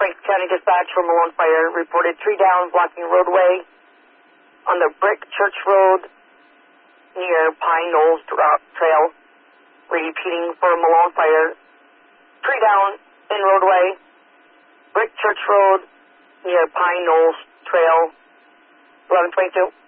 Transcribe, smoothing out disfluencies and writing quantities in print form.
Franklin County Dispatch from Malone Fire reported tree down blocking roadway on the Brick Church Road near Pine Knolls Trail. Repeating for Malone Fire. Tree down in roadway, Brick Church Road near Pine Knolls Trail, 1122.